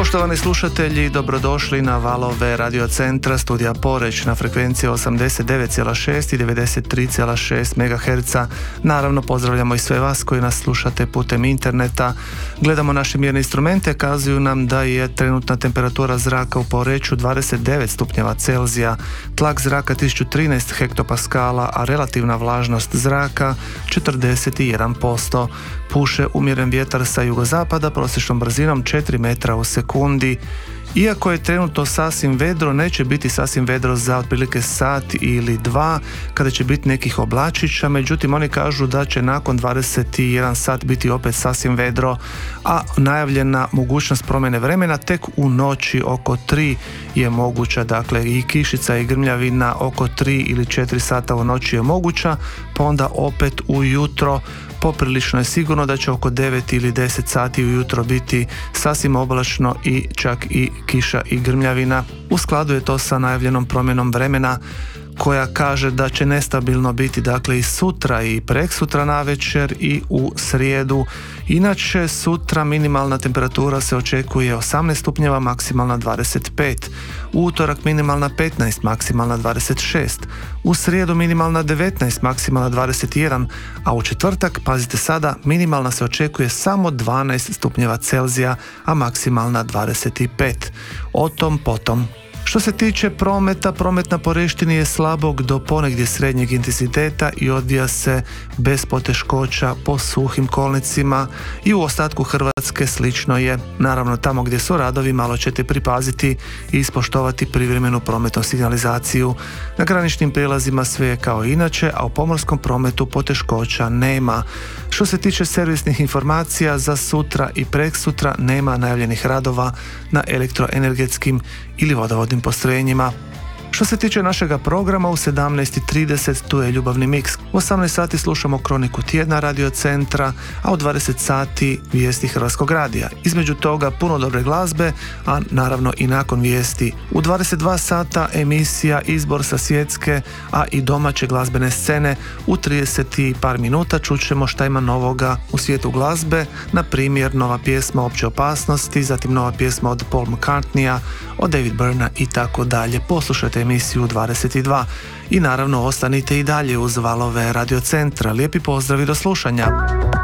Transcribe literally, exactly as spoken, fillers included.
Poštovani slušatelji, dobrodošli na valove Radio Centra Studija Poreć na frekvenciji osamdeset devet zarez šest i devedeset tri zarez šest megaherca. Naravno, pozdravljamo i sve vas koji nas slušate putem interneta. Gledamo naše mjerne instrumente, kazuju nam da je trenutna temperatura zraka u Poreču dvadeset devet stupnjeva Celzija, tlak zraka tisuću trinaest hektopaskala, a relativna vlažnost zraka četrdeset jedan posto. Puše umjeren vjetar sa jugozapada prosječnom brzinom četiri metra u sekundi. Iako je trenutno sasvim vedro, neće biti sasvim vedro za otprilike sat ili dva kada će biti nekih oblačića, međutim oni kažu da će nakon dvadeset jedan sat biti opet sasvim vedro, a najavljena mogućnost promjene vremena tek u noći oko tri je moguća, dakle i kišica i grmljavina oko tri ili četiri sata u noći je moguća, pa onda opet ujutro poprilično je sigurno da će oko devet ili deset sati ujutro biti sasvim oblačno i čak i kiša i grmljavina. U skladu je to sa najavljenom promjenom vremena koja kaže da će nestabilno biti dakle i sutra i preksutra navečer i u srijedu. Inače, sutra minimalna temperatura se očekuje osamnaest stupnjeva, maksimalna dvadeset pet. U utorak minimalna petnaest, maksimalna dvadeset šest. U srijedu minimalna devetnaest, maksimalna dvadeset jedan, a u četvrtak, pazite sada, minimalna se očekuje samo dvanaest stupnjeva Celzija, a maksimalna dvadeset pet. O tom potom. Što se tiče prometa, promet na Poreštini je slabog do ponegdje srednjeg intenziteta i odvija se bez poteškoća po suhim kolnicima i u ostatku Hrvatske slično je. Naravno, tamo gdje su radovi malo ćete pripaziti i ispoštovati privremenu prometnu signalizaciju. Na graničnim prijelazima sve je kao inače, a u pomorskom prometu poteškoća nema. Što se tiče servisnih informacija, za sutra i preksutra nema najavljenih radova na elektroenergetskim ili vodovodnim postrojenjima. Što se tiče našega programa, u sedamnaest i trideset tu je ljubavni miks. U osamnaest sati slušamo kroniku tjedna Radio Centra, a u dvadeset sati vijesti Hrvatskog radija. Između toga puno dobre glazbe, a naravno i nakon vijesti. U dvadeset dva sata emisija Izbor sa svjetske, a i domaće glazbene scene. U trideset i par minuta čućemo šta ima novoga u svijetu glazbe, na primjer nova pjesma Opće opasnosti, zatim nova pjesma od Paul McCartneya, od David Byrna i tako dalje. Poslušajte emisiju dvadeset dva i naravno ostanite i dalje uz valove Radio Centra. Lijepi pozdrav i do slušanja.